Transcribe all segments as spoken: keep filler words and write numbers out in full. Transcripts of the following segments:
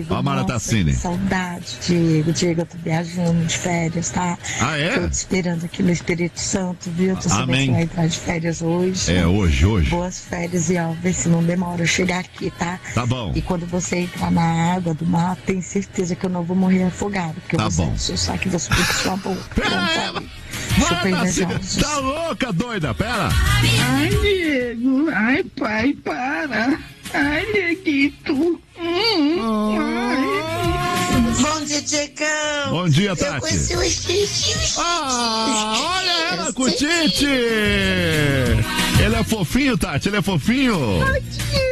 Ó a Mara Tassini. Saudade, Diego. Diego, eu tô viajando de férias, tá? Ah, é? Tô te esperando aqui no Espírito Santo, viu? Tô sabendo que você vai entrar de férias hoje. É, hoje, hoje. Boas férias e ó, vê se não demora eu chegar aqui, tá? Tá bom. E quando você entrar na água do mar, tem certeza que eu não vou morrer afogado, porque tá eu vou bom. sair do seu saco e vou subir com sua boca. Pera, Super Tassini, tá louca, doida? Pera. Ai, Diego. Ai, pai, para. Ai, Dieguito. Hum, ai. Bom dia, Diegão. Bom dia, Tati. Eu conheci o Stitch. Ah, olha ela com o Tite. Ele é fofinho, Tati, ele é fofinho. Ai,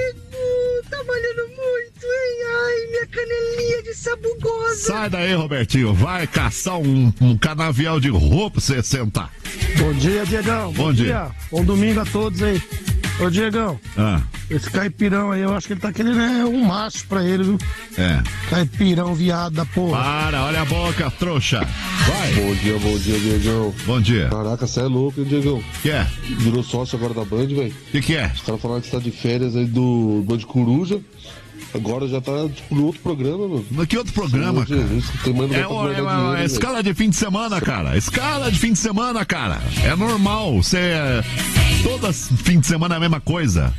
Diego, tá malhando muito, hein? Ai, minha canelinha de sabugosa. Sai daí, Robertinho, vai caçar um, um canavial de roupa pra você sentar. Bom dia, Diegão. Bom, Bom dia. dia. Bom domingo a todos aí. Ô, Diegão, ah. esse caipirão aí, eu acho que ele tá querendo é, um macho pra ele, viu? É. Caipirão, viado da porra. Para, olha a boca, trouxa. Vai. Bom dia, bom dia, Diegão. Bom dia. Caraca, você é louco, hein, Diegão? Que é? Virou sócio agora da Band, velho. Que que é? Os caras falaram que você tá de férias aí do Band Coruja. Agora já tá tipo, no outro programa, mano. No que outro programa, cara? Jesus, tem mais é, ó, é, dinheiro, é escala de fim de semana, cara. Escala de fim de semana, cara. É normal. Você é... Todas fim de semana é a mesma coisa.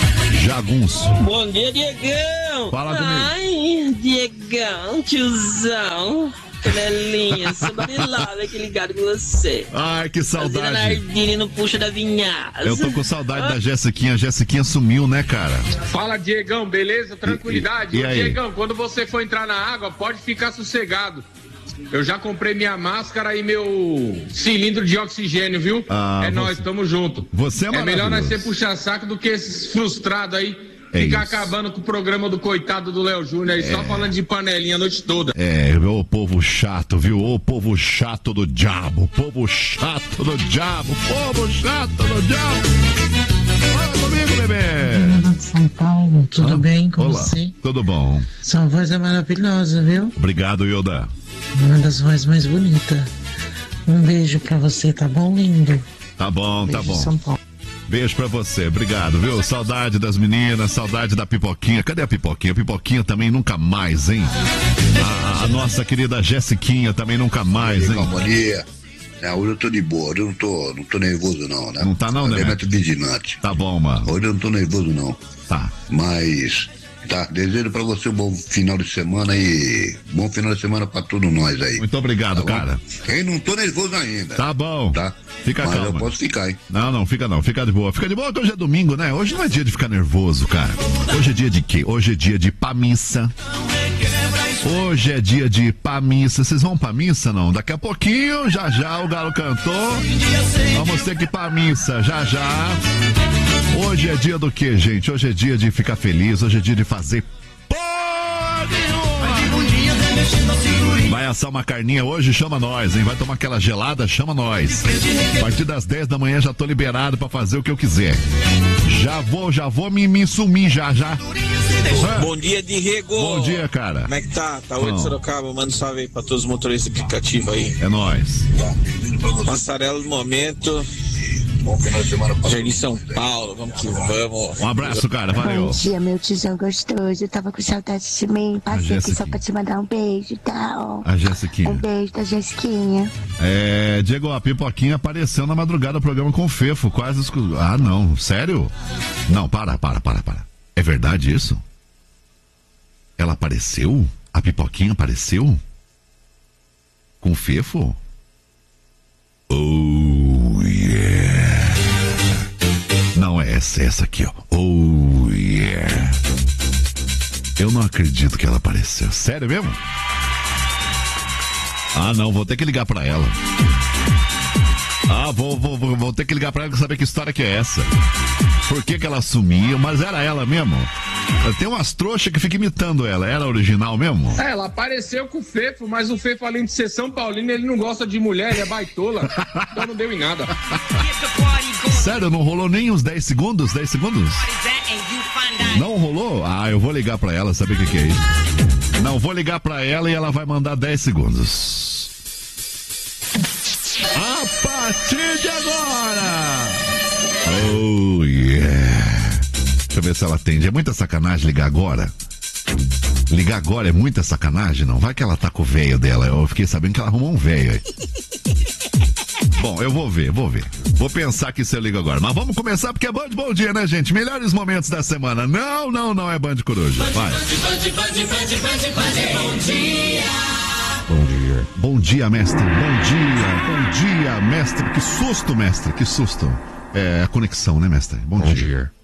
Jagunço. Bom dia, Diegão. Fala comigo. Ai, Diegão, tiozão. Canelinha, sou barilada aqui ligado com você. Ai, que saudade. Fazendo Nardini no puxa da vinhada. Eu tô com saudade ah. da Jessiquinha. A Jessiquinha sumiu, né, cara? Fala, Diegão, beleza? Tranquilidade. E, e, e aí? Diegão, quando você for entrar na água, pode ficar sossegado. Eu já comprei minha máscara e meu cilindro de oxigênio, viu? Ah, é você... nóis, tamo junto. Você é É melhor nós ser puxa-saco do que esses frustrados aí. É Ficar isso. acabando com o programa do coitado do Léo Júnior aí, é. só falando de panelinha a noite toda. É, ô povo chato, viu? Ô povo chato do diabo, povo chato do diabo, povo chato do diabo. Fala comigo, bebê. De São Paulo, tudo ah, bem com olá. você? Tudo bom. Sua voz é maravilhosa, viu? Obrigado, Yoda. Uma das vozes mais bonitas. Um beijo pra você, tá bom, lindo? Tá bom, beijo tá bom. São Paulo. Beijo pra você, obrigado, viu? Saudade das meninas, saudade da Pipoquinha. Cadê a Pipoquinha? A Pipoquinha também nunca mais, hein? A, a nossa querida Jessiquinha também nunca mais, hein? Bom dia. É, hoje eu tô de boa, eu não tô, não tô nervoso não, né? Não tá não, né? Elemento vigilante. Tá bom, mano. Hoje eu não tô nervoso não. Tá. Mas... Tá, desejo pra você um bom final de semana e bom final de semana pra todos nós aí. Muito obrigado, tá cara. Eu não tô nervoso ainda. Tá bom. Tá? Fica Mas calma. eu posso ficar, hein? Não, não, fica não, fica de boa. Fica de boa que hoje é domingo, né? Hoje não é dia de ficar nervoso, cara. Hoje é dia de quê? Hoje é dia de ir pra missa. Hoje é dia de ir pra missa. Vocês vão pra missa, não? Daqui a pouquinho, já já o galo cantou. Vamos ter que ir pra missa, já já. Hoje é dia do quê, gente? Hoje é dia de ficar feliz, hoje é dia de fazer vai assar uma carninha hoje, chama nós, hein? Vai tomar aquela gelada, chama nós. A partir das dez da manhã já tô liberado pra fazer o que eu quiser. Já vou, já vou me, me sumir já, já. Bom dia, Diego. Bom dia, cara. Como é que tá? Tá oi de Sorocaba, manda um salve aí pra todos os motoristas de aplicativo aí. É nóis. Passarela do momento. Jardim São Paulo, vamos que vamos. Um abraço, cara, valeu. Bom dia, meu tiozão gostoso. Eu tava com saudade de mim. Passei aqui só pra te mandar um beijo, tá? Ó. A Jessiquinha. Um beijo da Jessiquinha. É, Diego, a Pipoquinha apareceu na madrugada do programa com o Fefo, quase escu... Ah, não, sério? Não, para, para, para, para. É verdade isso? Ela apareceu? A Pipoquinha apareceu? Com o Fefo? Oh, yeah. Não, é essa, essa aqui, ó. Oh, yeah. Eu não acredito que ela apareceu. Sério mesmo? Ah, não, vou ter que ligar pra ela. Ah, vou, vou, vou, vou ter que ligar pra ela pra saber que história que é essa. Por que que ela sumiu? Mas era ela mesmo? Tem umas trouxas que ficam imitando ela. Era original mesmo? É, ela apareceu com o Fefo, mas o Fefo, além de ser São Paulino, ele não gosta de mulher, ele é baitola. Então não deu em nada. Sério, não rolou nem uns dez segundos? dez segundos? Não rolou? Ah, eu vou ligar pra ela, saber o que que é isso. Não, vou ligar pra ela e ela vai mandar dez segundos. A partir de agora! Oh, yeah! Deixa eu ver se ela atende. É muita sacanagem ligar agora. Ligar agora é muita sacanagem, não? Vai que ela tá com o velho dela. Eu fiquei sabendo que ela arrumou um velho aí. Bom, eu vou ver, vou ver. Vou pensar que se eu ligo agora. Mas vamos começar porque é Band Bom Dia, né, gente? Melhores momentos da semana. Não, não, não é Band Coruja. Vai. Band, Band, Band, Band, Band, Band, bom dia. Bom dia. Bom dia, mestre. Bom dia. Bom dia, mestre. Que susto, mestre. Que susto. É a conexão, né, mestre? Bom, bom dia. dia.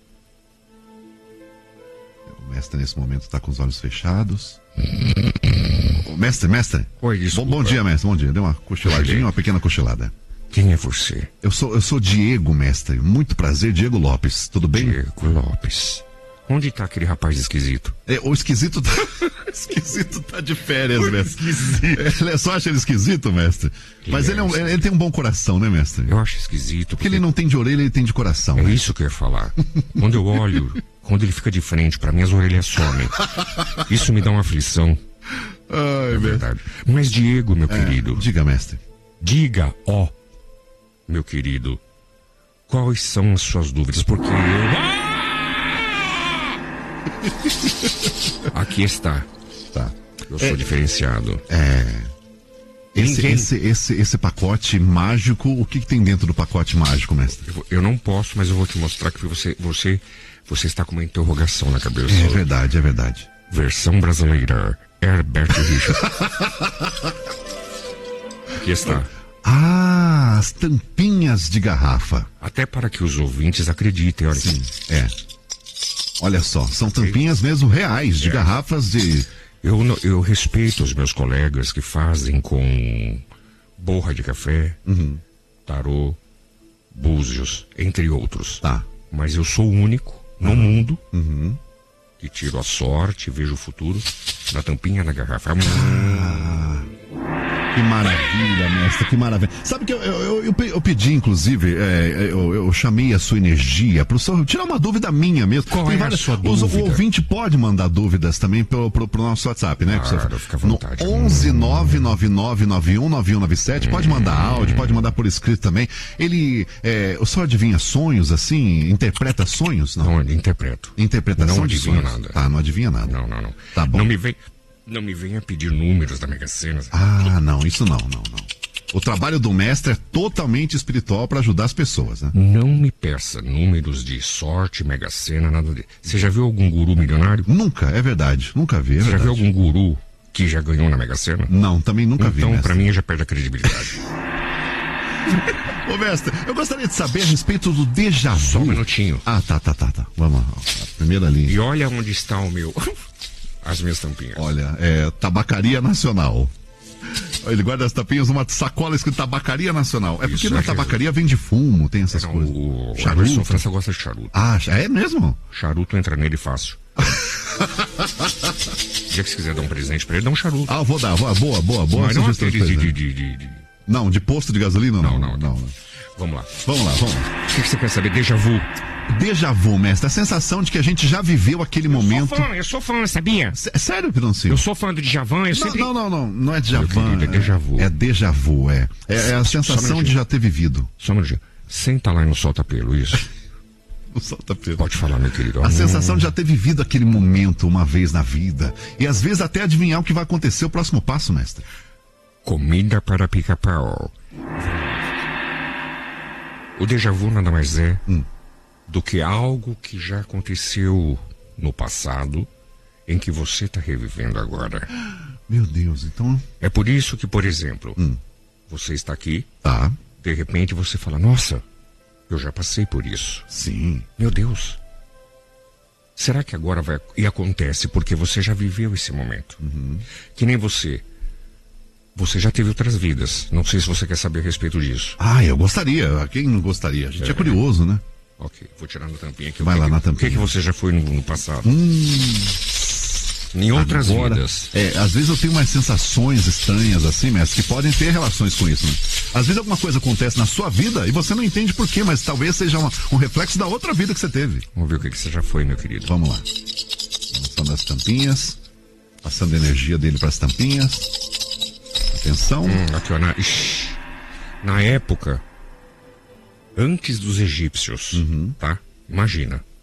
O mestre, nesse momento, está com os olhos fechados. Mestre, mestre. Oi, desculpa. Bom, bom dia, mestre. Bom dia. Deu uma cochiladinha, uma pequena cochilada. Quem é você? Eu sou, eu sou Diego, mestre. Muito prazer, Diego Lopes. Tudo bem? Diego Lopes. Onde tá aquele rapaz esquisito? É, o esquisito tá... esquisito tá de férias, o mestre. Esquisito. Ele só acha ele esquisito, mestre? Ele Mas é ele, é um, ele tem um bom coração, né, mestre? Eu acho esquisito. Porque, porque ele não tem de orelha, ele tem de coração. É né? isso que eu ia falar. Quando eu olho, quando ele fica de frente, pra mim as orelhas somem. Isso me dá uma aflição. Ai, é verdade. Mas Diego, meu é, querido. Diga, mestre. Diga, ó, meu querido, quais são as suas dúvidas? Porque eu... Aqui está. Tá. Eu sou é, diferenciado. É. Esse, esse, esse, esse pacote mágico, o que, que tem dentro do pacote mágico, mestre? Eu, eu não posso, mas eu vou te mostrar que você, você, você está com uma interrogação na cabeça. É verdade, é verdade. Versão brasileira, Herbert Richard. Aqui está. Ah, as tampinhas de garrafa. Até para que os ouvintes acreditem, olha. Sim, é. Olha só, são tampinhas mesmo reais, de é. garrafas de... Eu, eu respeito os meus colegas que fazem com borra de café, uhum. tarô, búzios, entre outros. Tá. Mas eu sou o único no uhum. mundo uhum. que tiro a sorte, vejo o futuro na tampinha da garrafa. Ah... Que maravilha, mestre, que maravilha. Sabe que eu, eu, eu, eu pedi, inclusive, é, eu, eu chamei a sua energia para o senhor tirar uma dúvida minha mesmo. Qual Tem é várias, a sua os, dúvida? O ouvinte pode mandar dúvidas também pro, pro, pro nosso WhatsApp, né? Claro, fica à vontade. No onze nove nove nove nove um nove um nove sete, pode mandar áudio, pode mandar por escrito também. Ele, é, o senhor adivinha sonhos, assim? Interpreta sonhos? Não, não interpreto. Interpretação não de adivinha sonhos. nada. Tá, não adivinha nada. Não, não, não. Tá bom. Não me vem... Não me venha pedir números da Mega Sena. Ah, não, isso não, não, não. O trabalho do mestre é totalmente espiritual para ajudar as pessoas, né? Não me peça números de sorte, Mega Sena, nada de... Você já viu algum guru milionário? Nunca, é verdade, nunca vi, é Você verdade. já viu algum guru que já ganhou na Mega Sena? Não, também nunca então, vi, Então, pra mim, já perde a credibilidade. Ô, mestre, eu gostaria de saber a respeito do déjà vu. Só um minutinho. Ah, tá, tá, tá, tá. Vamos lá. A primeira linha. E olha onde está o meu... As minhas tampinhas. Olha, é Tabacaria Nacional. Ele guarda as tampinhas numa sacola escrito Tabacaria Nacional. É porque Isso, na é tabacaria vende fumo, tem essas não, coisas. O Emerson França gosta de charuto. Ah, é mesmo? Charuto entra nele fácil. Já que se quiser dar um presente pra ele, dá um charuto. Ah, vou dar. Boa, boa, boa. boa Mas não aqueles de, de, de, de, de... Não, de posto de gasolina não. Não, não, não. não. Vamos lá. Vamos lá, vamos lá. O que, que você quer saber? Déjà vu. Déjà vu, mestre. A sensação de que a gente já viveu aquele eu momento. Sou fã, eu sou fã, sabia? S sério, Pironcinho? Eu sou fã do Djavan, eu não, sempre... Não, não, não. Não é Djavan. É déjà vu. É déjà vu, é. É, é a sensação de já ter vivido. Só um minutinho. Senta lá e não solta pelo, isso. Não solta pelo. Pode falar, meu querido. A hum. sensação de já ter vivido aquele momento uma vez na vida. E às vezes até adivinhar o que vai acontecer o próximo passo, mestre. Comida para pica-pau. O déjà vu nada mais é hum. do que algo que já aconteceu no passado, em que você está revivendo agora. Meu Deus, então... É por isso que, por exemplo, hum. você está aqui, tá. de repente você fala, nossa, eu já passei por isso. Sim. Meu Deus. Será que agora vai... E acontece porque você já viveu esse momento. Uhum. Que nem você... Você já teve outras vidas. Não sei se você quer saber a respeito disso. Ah, eu gostaria. Quem não gostaria? A gente é, é curioso, né? Ok, vou tirar na tampinha aqui. Vai o lá que, na tampinha. O que, que você já foi no, no passado? Hum, em outras agora, vidas. É, às vezes eu tenho umas sensações estranhas assim, mestre, que podem ter relações com isso, né? Às vezes alguma coisa acontece na sua vida e você não entende por quê, mas talvez seja uma, um reflexo da outra vida que você teve. Vamos ver o que, que você já foi, meu querido. Vamos lá. Lançando as tampinhas. Passando a energia dele para as tampinhas. Atenção. Hum, aqui, ó, na, ixi, na época, antes dos egípcios, uhum. tá? Imagina,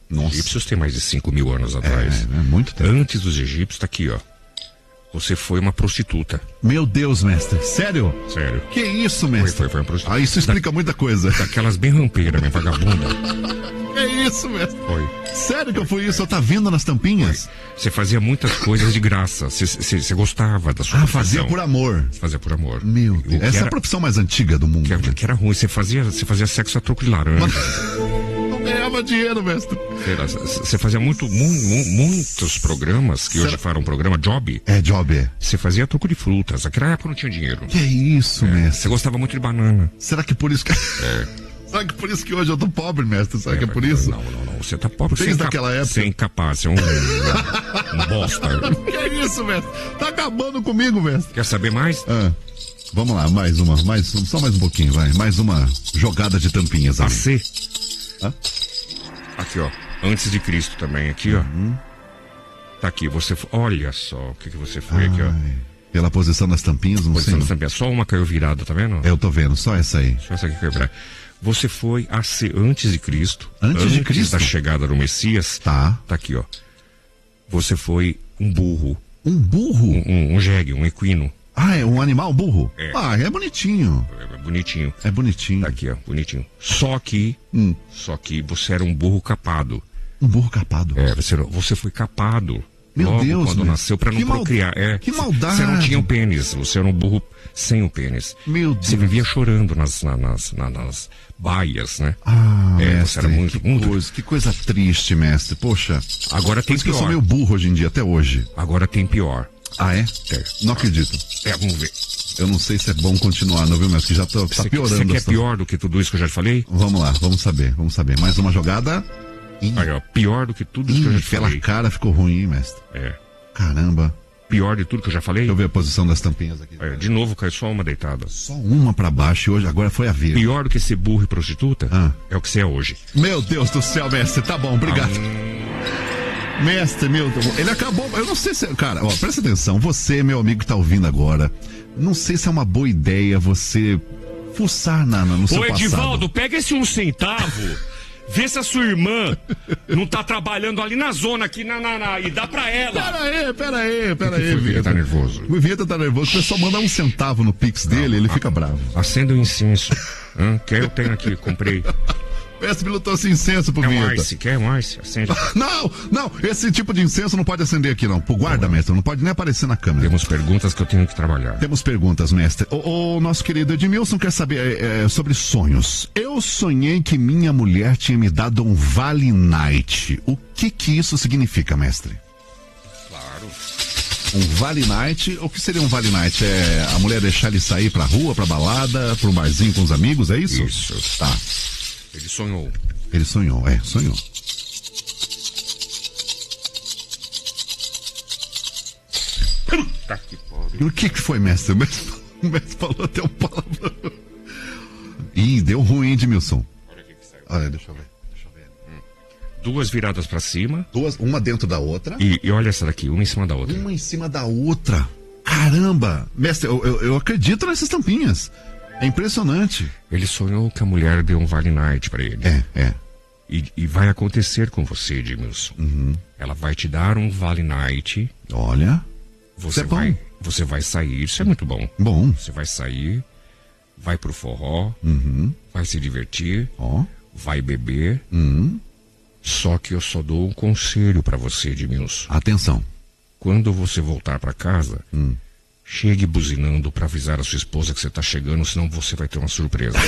Nossa. Os egípcios têm mais de cinco mil anos atrás. É, é muito tempo. Antes dos egípcios, tá aqui, ó. Você foi uma prostituta. Meu Deus, mestre. Sério? Sério. Que isso, mestre? Foi, foi, foi uma prostituta. Ah, isso explica da, muita coisa. Daquelas bem rampeiras, minha vagabunda. Que isso, mestre? Foi. Sério que eu fui isso? Eu tá vendo nas tampinhas? Você fazia muitas coisas de graça. Você gostava da sua Ah, profissão. fazia por amor. Fazia por amor. Meu Deus. Essa era, é a profissão mais antiga do mundo. Que, que era ruim. Você fazia, você fazia sexo a troco de laranja. Mas... Não ganhava dinheiro, mestre. Você fazia muito, mu, mu, muitos programas, que Será... hoje falam um programa Job. É, Job, é. Você fazia a troco de frutas. Naquela época não tinha dinheiro. Que isso, é. mestre? Você gostava muito de banana. Será que por isso que... É. Será que por isso que hoje eu tô pobre, mestre? Será é, que é por isso? Não, não, não. Você tá pobre. Desde aquela época. Você é incapaz, você é um, um, um bosta. Que isso, mestre? Tá acabando comigo, mestre. Quer saber mais? Ah, vamos lá, mais uma, mais, só mais um pouquinho, vai. Mais uma jogada de tampinhas aí. A C. Hã? Aqui, ó. Antes de Cristo também, aqui, ó. Uhum. Tá aqui, você... Olha só o que, que você foi Ai, aqui, ó. Pela posição das tampinhas, não posição sei. Das tampinhas. Só uma caiu virada, tá vendo? Eu tô vendo, só essa aí. Só essa aqui caiu virada. Você foi a ser antes de Cristo. Antes, antes de Cristo? da chegada do Messias. Tá. Tá aqui, ó. Você foi um burro. Um burro? Um, um, um jegue, um equino. Ah, é um animal burro? É. Ah, é bonitinho. É, é bonitinho. É bonitinho. Tá aqui, ó, bonitinho. Só que, hum. só que você era um burro capado. Um burro capado? É, você, você foi capado. Meu Logo Deus, quando meu. nasceu pra não que procriar. Mal... É, que maldade. Você não tinha o pênis, você era um burro sem o pênis. Meu Deus. Você vivia chorando nas, na, nas, na, nas baias, né? Ah, é, mestre, você era muito, que, muito... Coisa, que coisa triste, mestre. Poxa. Agora tem pior. pior. Eu sou meio burro hoje em dia, até hoje. Agora tem pior. Ah, é? É. Não acredito. É, vamos ver. Eu não sei se é bom continuar, não viu, mestre? Que já tô, tá piorando. Você quer pior do que tudo isso que eu já te falei? Vamos lá, vamos saber, vamos saber. Mais uma jogada. Aí, ó, pior do que tudo isso que eu já te pela falei. Pela cara ficou ruim, mestre. É. Caramba. Pior de tudo que eu já falei? Deixa eu ver a posição das tampinhas aqui. É, de novo caiu só uma deitada. Só uma pra baixo e hoje agora foi a vez. Pior do que ser burro e prostituta ah. é o que você é hoje. Meu Deus do céu, mestre. Tá bom, obrigado. Ah, mestre, Milton, ele acabou. Eu não sei se. Cara, ó, presta atenção. Você, meu amigo que tá ouvindo agora, não sei se é uma boa ideia você fuçar na, na, no seu Ô, Edivaldo, passado. pega esse um centavo. Vê se a sua irmã não tá trabalhando ali na zona, aqui na, na, na e dá pra ela. Pera aí, pera aí, pera aí. O Vinheta tá nervoso. O Vinheta tá nervoso. O pessoal manda um centavo no Pix dele, não, ele a, fica bravo. Acenda o incenso. Hã? Que eu tenho aqui, comprei. Peço pilotou esse incenso pro quer Vinheta. Mais, quer mais? Acende. Não, não, esse tipo de incenso não pode acender aqui não. Pro guarda, mestre, não pode nem aparecer na câmera. Temos perguntas que eu tenho que trabalhar. Temos perguntas, mestre. O, o nosso querido Edmilson quer saber é, é, sobre sonhos. Eu sonhei que minha mulher tinha me dado um Vale Night. O que que isso significa, mestre? Claro. Um Vale Night, o que seria um Vale Night? É a mulher deixar ele sair pra rua, pra balada, pro barzinho com os amigos, é isso? Isso. Tá. Ele sonhou. Ele sonhou, é, sonhou. Puta que pariu. O que que foi, mestre? O mestre, o mestre falou até um palavrão. Ih, deu ruim, Edmilson. Olha o que que saiu. Olha, deixa eu ver. Deixa eu ver. Hum. Duas viradas pra cima. Duas, uma dentro da outra. E, e olha essa daqui, uma em cima da outra. Uma em cima da outra. Caramba! Mestre, eu, eu, eu acredito nessas tampinhas. É impressionante. Ele sonhou que a mulher deu um Vale Night pra ele. É, é. E, e vai acontecer com você, Edmilson. Uhum. Ela vai te dar um Vale Night. Olha. Você é vai, bom. você vai sair, isso é muito bom. Bom. Você vai sair, vai pro forró, uhum. vai se divertir, oh. vai beber. Uhum. Só que eu só dou um conselho pra você, Edmilson. Atenção. Quando você voltar pra casa, hum. chegue buzinando pra avisar a sua esposa que você tá chegando, senão você vai ter uma surpresa.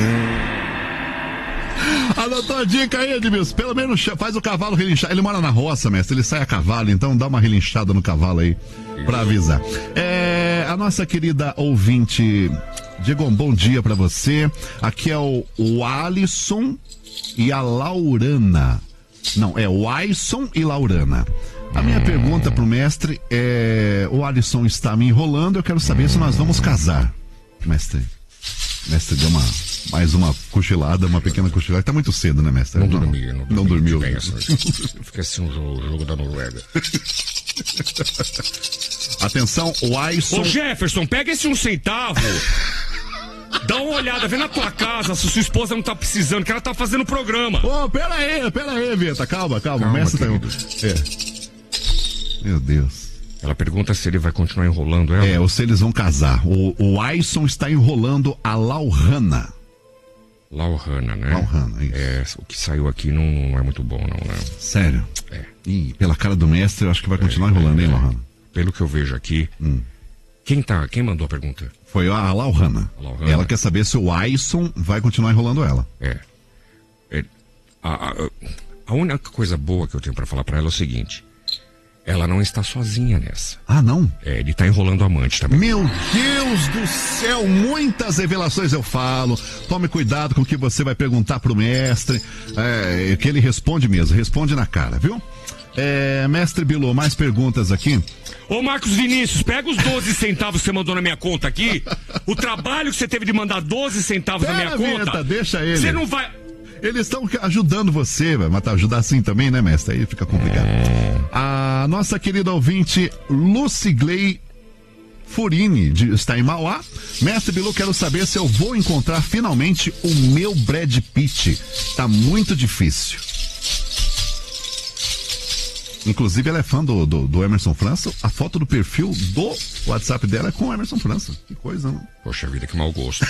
Anotou a dica aí, Edmilson. Pelo menos faz o cavalo relinchar. Ele mora na roça, mestre. Ele sai a cavalo, então dá uma relinchada no cavalo aí pra avisar. É, a nossa querida ouvinte, Diego, um bom dia pra você. Aqui é o, o Alisson e a Laurana. Não, é o Aisson e Laurana. A minha hum. pergunta pro mestre é: o Alisson está me enrolando, eu quero saber hum. se nós vamos casar. Mestre, mestre deu uma, mais uma cochilada, uma pequena cochilada. Tá muito cedo, né, mestre? Não, não dormi, não, não dormiu. Bem, assim, fica assim um jogo, jogo da Noruega. Atenção, o Aisson. Ô Jefferson, pega esse um centavo. Dá uma olhada, vê na tua casa se sua esposa não tá precisando, que ela tá fazendo programa. Ô, oh, pera aí, pera aí, Vieta, calma, calma. calma o mestre tá... É. Meu Deus. Ela pergunta se ele vai continuar enrolando ela. É, ou se eles vão casar. O, o Aisson está enrolando a Laurana. Laurana, né? Laurana, isso. É, o que saiu aqui não, não é muito bom, não, né? Sério? É. Ih, pela cara do mestre, eu acho que vai continuar é, enrolando, é, hein, Laurana? Pelo que eu vejo aqui. Hum. Quem tá, quem mandou a pergunta? Foi a Laurana. a Laurana. Ela quer saber se o Aisson vai continuar enrolando ela. É. é a, a, a única coisa boa que eu tenho pra falar pra ela é o seguinte. Ela não está sozinha nessa. Ah, não? É, ele tá enrolando a amante também. Meu Deus do céu, muitas revelações eu falo. Tome cuidado com o que você vai perguntar pro mestre. É, que ele responde mesmo, responde na cara, viu? É, mestre Bilô, mais perguntas aqui. Ô Marcos Vinícius, pega os doze centavos que você mandou na minha conta aqui. O trabalho que você teve de mandar doze centavos Pera, na minha Vinheta, conta. Deixa ele. Você não vai... Eles estão ajudando você, mas tá ajudar assim também, né, mestre? Aí fica complicado. A nossa querida ouvinte Lucilei Furini de, está em Mauá. Mestre Bilu, quero saber se eu vou encontrar finalmente o meu Brad Pitt. Tá muito difícil. Inclusive, ela é fã do, do, do Emerson França. A foto do perfil do WhatsApp dela é com o Emerson França. Que coisa, não? Poxa vida, que mau gosto.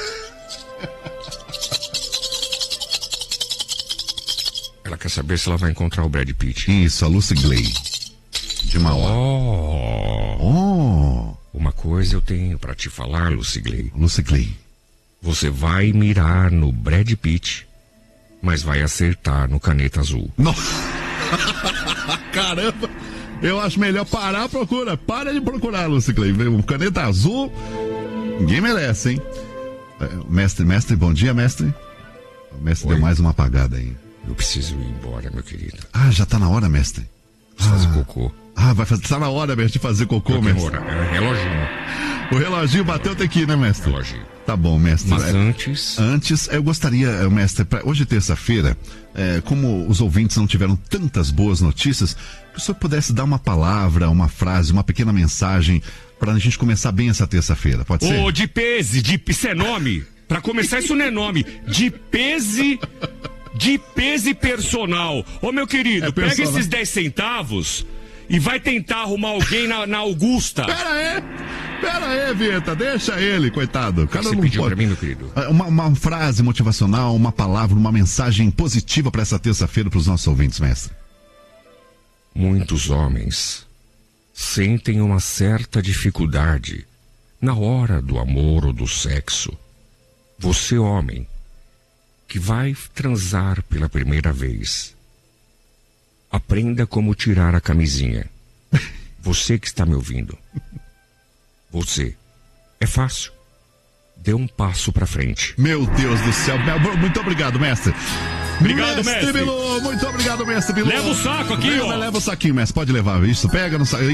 Ela quer saber se ela vai encontrar o Brad Pitt. Isso, a Lucilei de Mauá. Oh. oh. Uma coisa eu tenho pra te falar, Lucilei. Lucilei. Você vai mirar no Brad Pitt, mas vai acertar no Caneta Azul. Não. Caramba. Eu acho melhor parar a procura. Para de procurar, Lucilei. O Caneta Azul, ninguém merece, hein? Mestre, mestre, bom dia, mestre. O mestre Oi. Deu mais uma apagada aí. Eu preciso ir embora, meu querido. Ah, já tá na hora, mestre? Preciso ah. fazer cocô. Ah, vai fazer, tá na hora, mestre, de fazer cocô, eu mestre. Hora. É reloginho. O reloginho bateu, tem que ir, né, mestre? Reloginho. Tá bom, mestre. Mas é, antes... Antes, eu gostaria, mestre, pra, hoje terça-feira, é, como os ouvintes não tiveram tantas boas notícias, que o senhor pudesse dar uma palavra, uma frase, uma pequena mensagem, pra gente começar bem essa terça-feira, pode ser? Ô, de pese, de isso é nome. Pra começar, isso não é nome. De pese... De pese personal. Ô, meu querido, é pega esses dez centavos e vai tentar arrumar alguém na, na Augusta. Pera aí, pera aí, Vieta, deixa ele, coitado. O cara você não pediu pode... pra mim, meu querido? Uma, uma frase motivacional, uma palavra, uma mensagem positiva pra essa terça-feira pros nossos ouvintes, mestre. Muitos homens sentem uma certa dificuldade na hora do amor ou do sexo. Você, homem, que vai transar pela primeira vez, aprenda como tirar a camisinha. Você que está me ouvindo, você, é fácil. Dê um passo pra frente. Meu Deus do céu, muito obrigado, mestre. Obrigado, mestre. mestre Bilu, muito obrigado, mestre Bilu. Leva o saco aqui, leva, ó. Leva o saquinho, mestre, pode levar isso, pega no saco.